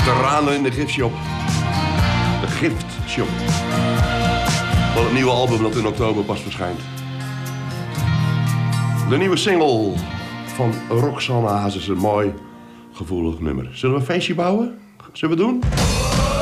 Veteranen in de giftshop. De giftshop. Van het nieuwe album dat in oktober pas verschijnt. De nieuwe single van Roxanne Hazes, een mooi, gevoelig nummer. Zullen we een feestje bouwen? Zullen we het doen?